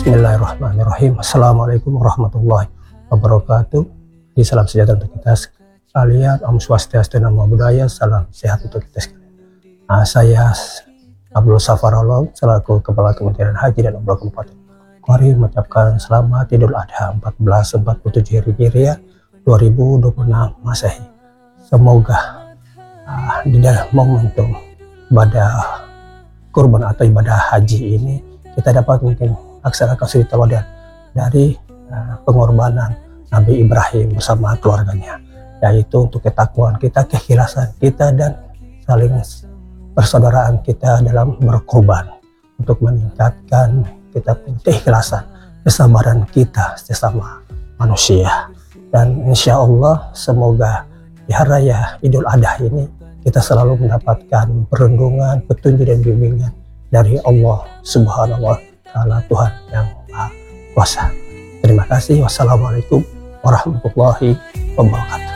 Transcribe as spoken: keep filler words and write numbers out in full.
Bismillahirrahmanirrahim. Assalamualaikum warahmatullahi wabarakatuh. Di salam sejahtera untuk kita sekalian. Om Swastiastu, Namo Buddhaya. Salam sehat untuk kita sekalian. Nah, saya Abdul Safarolog selaku Kepala Kementerian Haji dan Umroh Kabupaten Mari mengucapkan selamat Idul Adha seribu empat ratus empat puluh tujuh Hijriah dua ribu dua puluh enam Masehi. Semoga uh, di dalam momentum ibadah kurban atau ibadah haji ini kita dapat mungkin laksanakan suri teladan dari uh, pengorbanan Nabi Ibrahim bersama keluarganya, yaitu untuk ketakwaan kita, keikhlasan kita, dan saling persaudaraan kita dalam berkorban untuk meningkatkan kita punya keikhlasan, kesabaran kita sesama manusia. Dan insya Allah semoga di hari raya Idul Adha ini kita selalu mendapatkan perlindungan, petunjuk dan bimbingan dari Allah Subhanahu wa Ta'ala, Tuhan yang Maha Kuasa. Terima kasih. Wassalamualaikum warahmatullahi wabarakatuh.